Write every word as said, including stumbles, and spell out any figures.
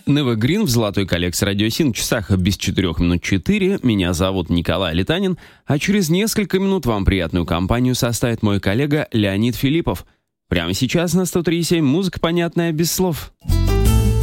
Нева Грин в золотой коллекции радиосин в часах без четырех минут четыре. Меня зовут Николай Летанин, а через несколько минут вам приятную компанию составит мой коллега Леонид Филиппов. Прямо сейчас на сто три и семь музыка, понятная без слов.